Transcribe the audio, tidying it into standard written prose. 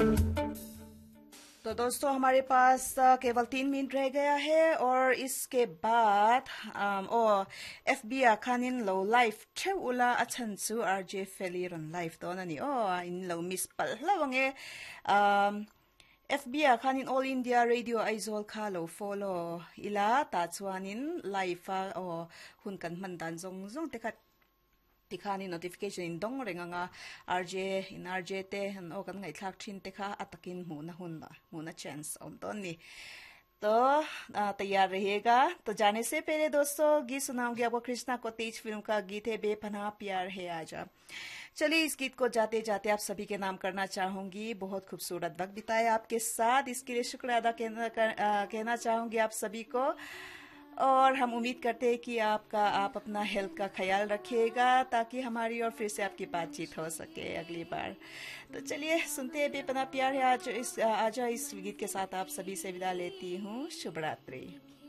तो दोस्तों हमारे पास केवल 3 मिनट रह गया है और इसके बाद FB खानिन लो लाइफ ठे उला अच्छनसु RJ फेलिरन लाइफ तो ननी इन लो मिस पल Lavange FB खानिन all India radio Aizawl खा लो फॉलो इला ताचवानिन life हुनकन Mandanna Jong Jong तेखा tikani notification in dong renga RJ te han okan ngai thak thin te kha atakin muna chance on तो नहीं तो तैयार रहिएगा तो जाने से पहले दोस्तों गीत सुनाऊंगी आपको कृष्णा को तेज फिल्म का गीत है बेपनाह प्यार है आजा। चलिए इस गीत को जाते जाते आप सभी के नाम करना चाहूंगी। बहुत खूबसूरत वक्त बिताया आपके साथ, इसके लिए शुक्र अदा कहना चाहूंगी आप सभी को। और हम उम्मीद करते हैं कि आप अपना हेल्थ का ख्याल रखिएगा ताकि हमारी और फिर से आपकी बातचीत हो सके अगली बार। तो चलिए सुनते हैं बेपनाह प्यार है आजा। इस गीत के साथ आप सभी से विदा लेती हूँ। शुभ रात्रि।